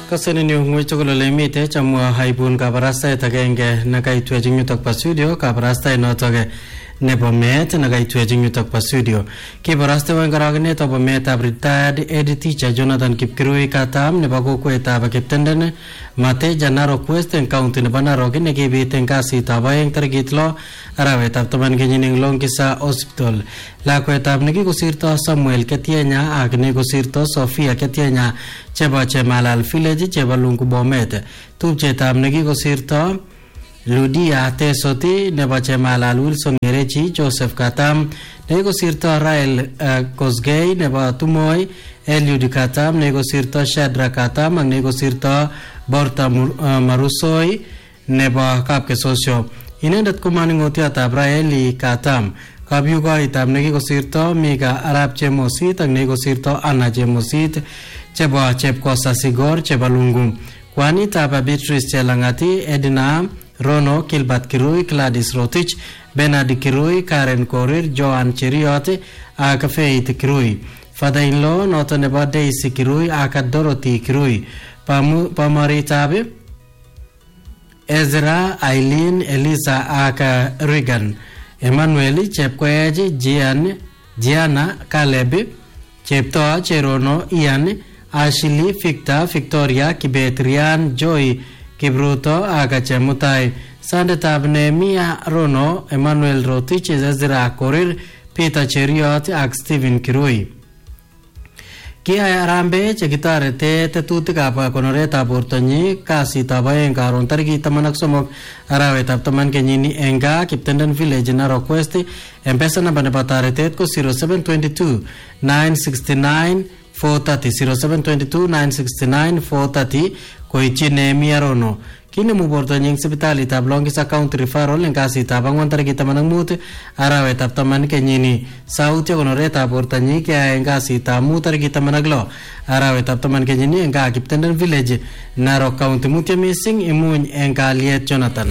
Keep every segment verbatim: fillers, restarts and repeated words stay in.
Kasani ni ngoi chokolo lemite chamwa haibun kabarasta tagenge nakaitwe jingyutok pa studio kabarasta inotoge nebo met nakaitwe jingyutok pa studio kibarasta wangaragne tobo met ab retired ed teacher Jonathan Kipkirui katam nebo kokwet ab Kiptenden mate Narok Western County nebo Narok nekibiten kasit ab aeng tarikit lo arawet ab taman kenyini Longisa Hospital lakwet ab nekikosirto Samuel Ketienya ak nekosirto Sofia Ketienya chebo Chemalal Village chebo Lungu Bomet tupchetab nekikosirto Ludia Tesoti nebo Chemalal Wilson Ngerechi Joseph Katam nekikosirto Rael uh, Kosgei nebo Tumoy Eliud Katam nekikosirto Shadra Katam ak nekikosirto Borta uh, Marusoi nebo Kapkesosyo inendet ko maningotiotab Raeli Katam kabyugoitab nekikosirto Mika Arab Chemosit ak nekikosirto Anna Chemosit chebo Chepkosa Sigor chebo Lungu kwanitab Beatrice Chelangati Edna Rono Kilbat Kirui Gladys Rotich Bernard Kirui Karen Korir Joan Cheriot ak Faith Kirui father-in-law noto nebo Daisy Kirui ak Dorothy Kirui pamaritab Ezra Eileen Elisa ak Regan Emmanuel Chepkoech Gian Gianna Caleb Cheptoa Cherono Ian Ashley Victor Victoria Kibetrian Joy Kibruto aga Chemutai sandetab Nehemia Rono Emmanuel Rotich Ezra Korir Peter Cheriot ak Stephen Kirui Kia arambe chekitarete tetutikab konoretab bortonyi kasitab aeng karon tarikit taman ak somok arawetab taman kenyini enga Kiptenden Village Narok West M-Pesa namba nebo taretet ko zero seven two two nine six nine four three zero zero seven two two nine six nine four three koityi Nehemia Rono kinemu bortonyi eng sipitalitab Longisa County Referral eng kasitab angwan tarikit taman ak mut arawetab taman kenyini sautyo konoretab bortonyi keyai eng kasitab mut tarikit taman ak lo arawetab taman kenyini eng Kiptenden Village Narok County mutyo mising imuny eng kalyet Jonathan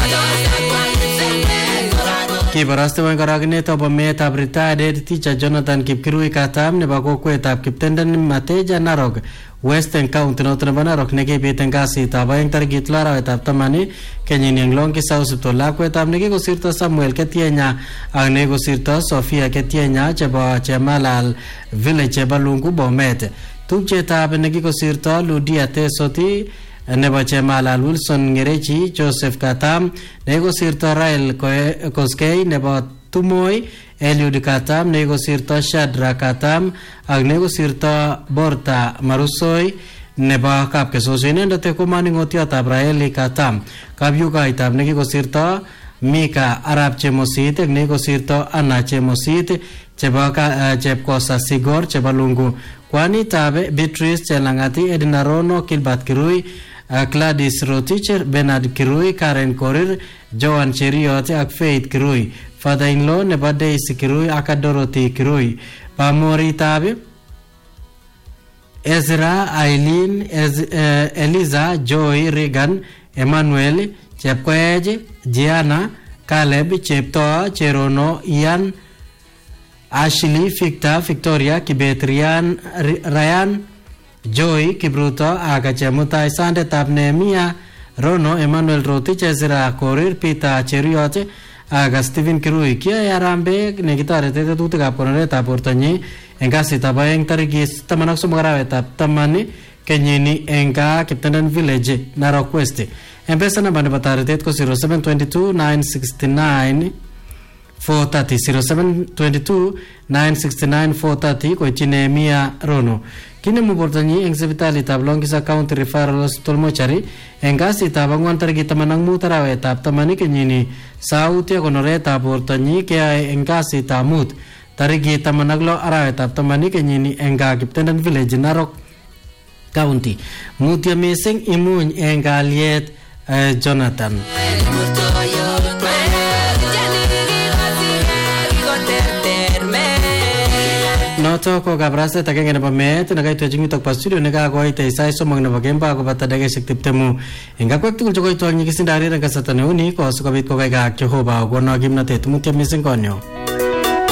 kibaraste wan karagnet obo metab retired teacher Jonathan Kipkirui katam nebo kokwetab Kiptenden Mateja Narok Western County noto nebo Narok nekibiten kasitab aeng tarikit lo arawetab taman kenyini eng Longisa Hospital lakwetab nekikosirto Samuel Ketienya ak nekikosirto Sofia Ketienya chebo Chemalal Village chebo Lungu Bomet tupchetab nekikosirto Ludia Tesoti nebo Chemalal Wilson Ngerechi Joseph Katam nekikosirto Rael Koskei nebo Tumoy Eliud Katam nekikosirto Shadra Katam ak nekikosirto Borta Marusoi nebo Kapkesosyo inendet ko maningotiotab Raeli Katam kabyugoitab nekikosirto Mika Arab Chemosit ak nekikosirto Anna Chemosit chebo Chepkosa Sigor chebo Lungu kwanitab Beatrice Chelangati Edna Rono Kilbat Kirui Gladys Rotich Bernard Kirui Karen Korir Joan Cheriot ak Faith Kirui father-in-law nebo Daisy Kirui ak Dorothy Kirui pamoritab Ezra Eileen Ez, uh, Eliza Joy Regan Emmanuel Chepkoech Gianna Caleb Cheptoa Cherono Ian Ashley Victor Victoria Kibetrian Ryan Joy Kibruto aga Chemutai sandetab Nehemia Rono Emmanuel Rotich Ezra Korir Peter Cheriot aga Stephen Kirui kia arambe nekitarete tetutikab konoretab bortonyi eng kasitab aeng tarikit taman ak somok arawetab taman kenyini eng Kiptenden Village Narok West M-Pesa namba nebo taretet ko zero seven two two nine six nine four three zero seven two two nine six nine four three koityi Nehemia Rono kinemu bortonyi eng sipitalitab Longisa County Referral Hospital Mochari eng kasitab angwan tarikit taman ak mut arawetab taman kenyini sautyo konoretab bortonyi keyai eng kasitab mut tarikit taman ak lo arawetab taman kenyini eng Kiptenden Village Narok County mutyo mising imuny eng kalyet uh, Jonathan noto ko kabraset agenge nebo met nakaitwe jingitok pa studio nekakoite isai somok nebo kemba kobata dakikaishek tiptemu eng akwek tugul chekoitwok nyikisindo arire kasarta neuni ko asikobit kokaikak Jehova kokono kimnotet mutyo mising konyo.